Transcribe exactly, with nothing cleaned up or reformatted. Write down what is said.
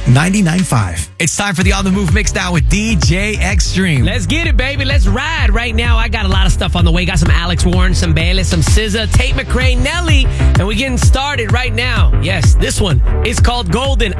Rock ninety-nine point five. It's time for the On The Move mix now with D J Extreme. Let's get it, baby. Let's ride. Right now, I got a lot of stuff on the way. Got some Alex Warren, some Bayless, some S Z A, Tate McRae, Nelly, and we're getting started right now. Yes, this one is called Golden.